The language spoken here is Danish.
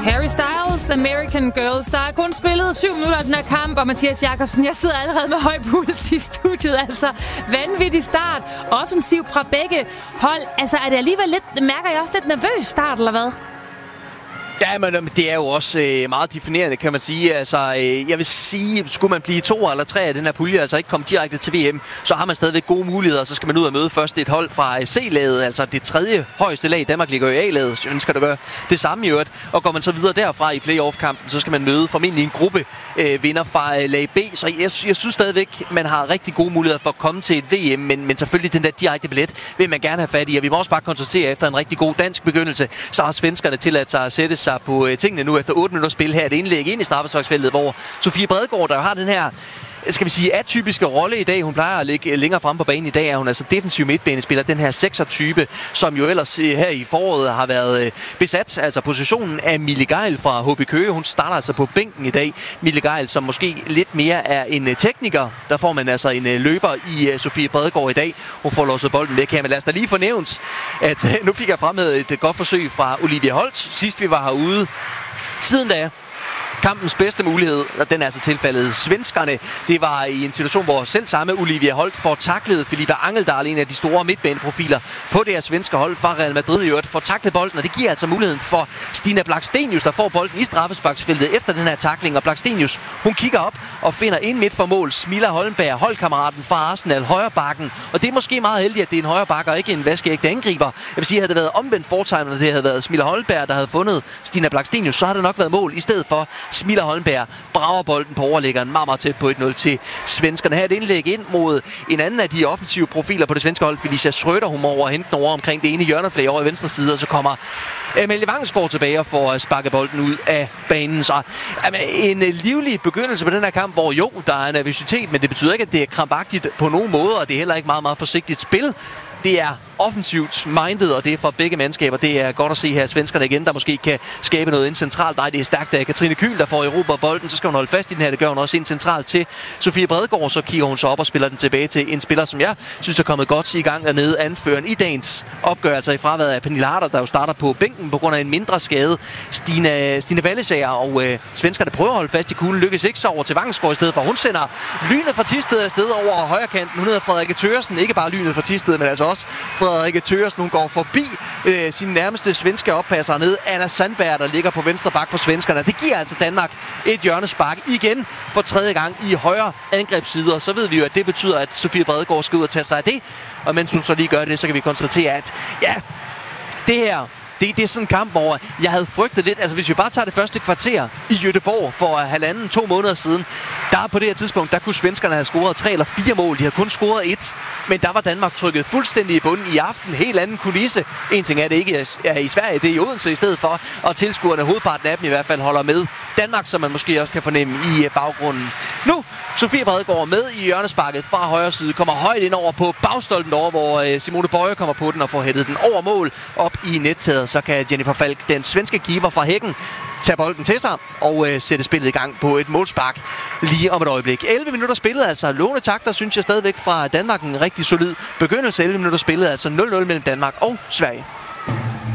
Harry Styles, American Girls. Der er kun spillet 7 minutter af den her kamp, og Mathias Jakobsen, jeg sidder allerede med høj puls i studiet. Altså, vanvittig start. Offensiv fra begge hold. Altså, er det alligevel lidt, mærker jeg også lidt nervøs start, eller hvad? Ja, men det er jo også meget definerende, kan man sige. Altså, jeg vil sige, skulle man blive 2 eller 3 af den her pulje, altså ikke komme direkte til VM, så har man stadigvæk gode muligheder. Så skal man ud og møde først et hold fra C-laget, altså det 3. højeste lag. Danmark ligger jo i A-laget, så ønsker der gøre det samme i øvrigt. Og går man så videre derfra i playoff-kampen, så skal man møde formentlig en gruppe vinder fra lag B. Så jeg synes stadigvæk, man har rigtig gode muligheder for at komme til et VM, men selvfølgelig den der direkte billet vil man gerne have fat i. Og vi må også bare konstatere, efter en rigtig god dansk begyndelse, så har svenskerne tilladt sig at sætte sig på tingene nu efter 8 minutters spil her. Et indlæg ind i straffesparksfeltet, hvor Sofie Bredegaard, der har den her, skal vi sige, atypiske rolle i dag. Hun plejer at ligge længere frem på banen. I dag er hun altså defensiv midtbanespiller. Den her 6'er-type, som jo ellers her i foråret har været besat. Altså positionen af Mille Geil fra HB Køge. Hun starter altså på bænken i dag. Mille Geil, som måske lidt mere er en tekniker. Der får man altså en løber i Sofie Bredegaard i dag. Hun får låset bolden væk her. Men lad os da lige fornævnt, at nu fik jeg fremhævet et godt forsøg fra Olivia Holt. Sidst vi var herude. Siden da kampens bedste mulighed, og den er altså tilfældet svenskerne. Det var i en situation, hvor selv samme Olivia Holt får taklet Filippa Angeldal, en af de store midtbaneprofiler på det her svenske hold fra Real Madrid i øvrigt, får taklet bolden, og det giver altså muligheden for Stina Blackstenius, der får bolden i straffesparksfeltet efter den her takling, og Blackstenius, hun kigger op og finder ind midt for mål. Smilla Holmberg, holdkammeraten fra Arsenal, højre bakken, og det er måske meget heldigt, at det er en højre bakke og ikke en vaskeægte angriber. Jeg vil sige, at havde det været omvendt foretegnet, når det havde været Smilla Holmberg, der havde fundet Stina Blackstenius, så havde det nok været mål i stedet for Smilla Holmberg brager bolden på overlæggeren meget tæt på 1-0 til svenskerne. Her er et indlæg ind mod en anden af de offensive profiler på det svenske hold, Felicia Schröder. Hun må over og hente den over omkring det ene hjørneflag over i venstre side, og så kommer Amalie Vangsgaard tilbage og får sparket bolden ud af banen. Så en livlig begyndelse på den her kamp, hvor jo, der er nervøsitet, men det betyder ikke, at det er krampagtigt på nogen måde, og det er heller ikke meget forsigtigt spil. Det er offensivt minded, og det er for begge mandskaber. Det er godt at se her svenskerne igen, der måske kan skabe noget ind centralt. Nej, det er stærkt af Katrine Kyhl, der får erobret bolden. Så skal hun holde fast i den her. Det gør hun også ind centralt til Sofie Bredegaard. Så kigger hun så op og spiller den tilbage til en spiller, som jeg synes er kommet godt i gang dernede. Anføreren i dagens opgør, altså i fraværet af Pernille Harder, der jo starter på bænken på grund af en mindre skade. Stine Ballesager, og svenskerne prøver at holde fast i kuglen. Lykkes ikke så over til Vangsgaard i stedet for. Hun sender lynet fra Thisted afsted over højre kanten. Hun hedder Frederikke Thøresen. Ikke bare lynet fra Thisted, men altså også Frederikke Thøresen. Hun går forbi sin nærmeste svenske oppasser ned. Anna Sandberg, der ligger på venstre bak for svenskerne. Det giver altså Danmark et hjørnespark igen for 3. gang i højre angrebsside. Og så ved vi jo, at det betyder, at Sofie Bredegaard skal ud og tage sig af det. Og mens hun så lige gør det, så kan vi konstatere, at ja, det her, det er sådan en kamp, hvor jeg havde frygtet lidt. Altså hvis vi bare tager det første kvarter i Göteborg for 1,5-2 måneder siden, der på det her tidspunkt, der kunne svenskerne have scoret 3 eller 4 mål. De havde kun scoret 1. Men der var Danmark trykket fuldstændig i bunden i aften. Helt anden kulisse. En ting er, det ikke er i Sverige, det er i Odense i stedet for. Og tilskuerne, hovedparten af dem i hvert fald, holder med Danmark, som man måske også kan fornemme i baggrunden. Nu, Sofie Bredegaard med i hjørnesparket fra højre side. Kommer højt ind over på bagstolpen derovre, hvor Simone Bøje kommer på den og får hættet den over mål op i nettaget. Så kan Jennifer Falk, den svenske keeper fra Hækken, tage bolden til sig og sætte spillet i gang på et målspark lige om et øjeblik. 11 minutter spillet, altså lovende takter, synes jeg stadigvæk fra Danmark. En rigtig solid begyndelse. 11 minutter spillet, altså 0-0 mellem Danmark og Sverige.